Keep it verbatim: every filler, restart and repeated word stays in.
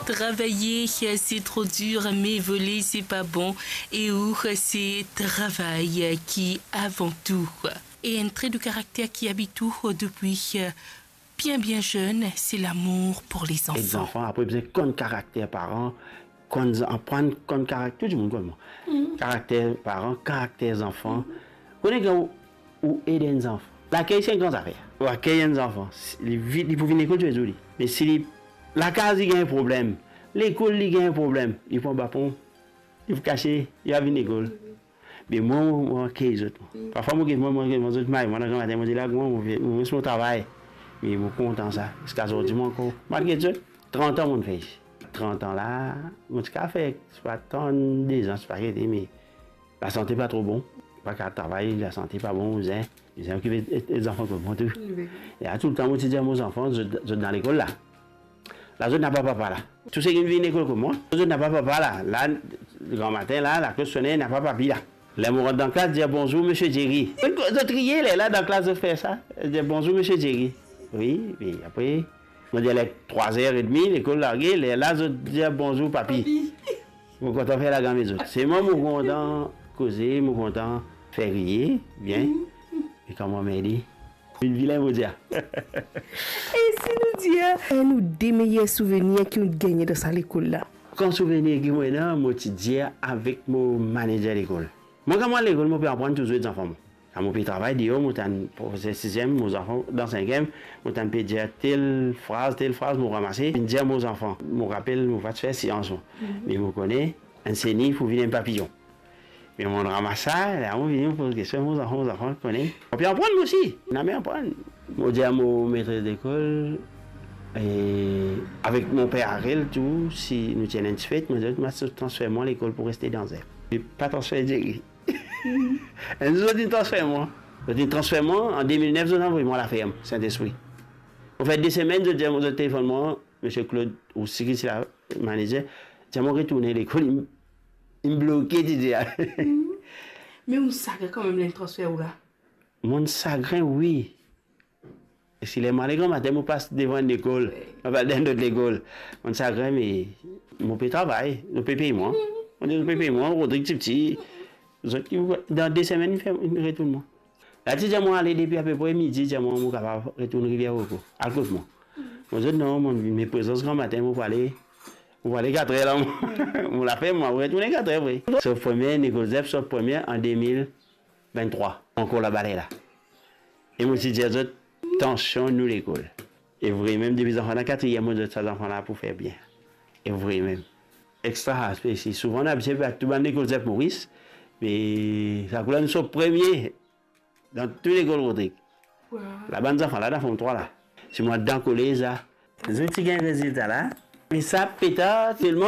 Travailler, c'est trop dur, mais voler, c'est pas bon. Et où c'est travail qui avant tout. Et un trait de caractère qui habite tout depuis bien bien jeune, c'est l'amour pour les enfants. Les enfants, après, besoin de caractère parents, qu'on apprend comme caractère, tout le monde comme moi. Mm. Caractère parents, caractère enfants. Vous connaissez où, où aider les enfants. L'accueil, c'est une grande affaire. L'accueil les enfants, ils peuvent venir à l'école, tu es joli. Mais si la case, il y a un problème, l'école, il y a un problème, ils font bapon, ils vont cacher, ils vont venir à l'école. Mais moi, moi, les autres. Parfois, moi, moi, moi, moi, autres, moi, moi, moi, je dis là, moi, moi, je travaille. Mais je suis content ça. Parce qu'aujourd'hui, moi, malgré tout, trente ans, on fait. trente ans là, mon petit café, c'est pas tant des ans, c'est pas arrêté, mais la santé n'est pas trop bon. Pas qu'à travailler, la santé n'est pas bon, vous avez, vous avez occupé des enfants comme moi. Tout. Et à tout le temps, moi, je dis à mes enfants, je suis dans l'école là. La zone n'a pas papa là. Tous ceux qui viennent à l'école comme moi, la zone n'a pas papa là. Là, le grand matin, là, la classe sonnait, n'a pas papi là. Là, je rentre dans la classe, je dis bonjour, monsieur Jerry. Je trier là, dans la classe, je fais ça. Je dis bonjour, monsieur Jerry. Oui, puis après, je dis trois heures trente, l'école larguée, là, je dis bonjour, papi. Je suis content de faire la gamme des autres. C'est moi, je suis content de causer, je suis content de faire rire, bien. Et comment m'a dit? Une vilaine vous dire. Et si nous disons, nous des meilleurs souvenirs que nous gagnons dans cette école-là? Quand souvenir qui moi, moi, je dis avec mon manager de l'école. Moi, quand moi, à l'école, je peux apprendre toujours les enfants. Quand je travaille, je suis un professeur sixième, mes enfants dans cinquième, je peux dire telle phrase, telle phrase, je ramasser. Je dis à mes enfants, je me rappelle, je vais faire science. Mais je connais, enseigner, il faut venir un papillon. Mais on ramasse ça, là, on vient pour question, mes enfants, mes enfants connaissent. On peut apprendre aussi, on a bien apprendre. Je dis à mon maître d'école, avec mon père Ariel, tout, si nous tenons une fête, je dis, transfère-moi à l'école pour rester dans elle. Je n'ai pas transféré Jerry. Et nous avons dit transfert-moi. Nous avons dit transfert-moi. En deux mille neuf, nous avons envoyé la ferme, Saint-Esprit. On fait des semaines, je dis à mon téléphone, M. Claude, ou si c'est la manager, je vais retourner à l'école. Il me bloquait, tu dis. Mais on sacre quand même le transfert là. Mon sacre, oui. Et si les malades, matin, je passe devant l'école. On va dans notre école. Mon sacre, mais mon père travaille. Nous payons moi. On dit, nous payons moi, Rodrigue, petit. Dans deux semaines, il fait un retournement. Là, tu dis, moi, aller depuis à peu près midi, je dis, moi, je suis capable de retourner rivière au coup. À cause de moi. Je dis, non, mes présences grand matin, je vais aller. Je vais aller quatre heures là. Je l'ai fait, moi, je vais retourner quatre heures, oui. Sauf premier, Nicole Zep, sauf premier en deux mille vingt-trois. Encore la balai là. Et moi, je dis, attention, nous, l'école. Et vous voyez même depuis les enfants, dans la quatrième, moi, de ces enfants-là pour faire bien. Et vous voyez même. Extra spécial. Souvent, on a observé à tout le monde, Nicole Zep Maurice. Mais ça coule, nous sommes premiers dans tous les écoles Rodrigue. Wow. La bande d'enfants là, dans font trois là. C'est moi dans collège ça. Les outils qui ont un résultat là. Mais ça pétard tellement.